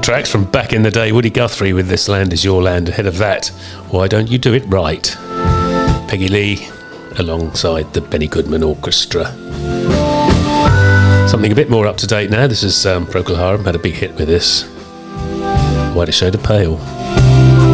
tracks from back in the day. Woody Guthrie with This Land Is Your Land. Ahead of that, Why Don't You Do It Right? Peggy Lee alongside the Benny Goodman Orchestra. Something a bit more up to date now. This is Procol Harum, had a big hit with this. Whiter Shade of Pale.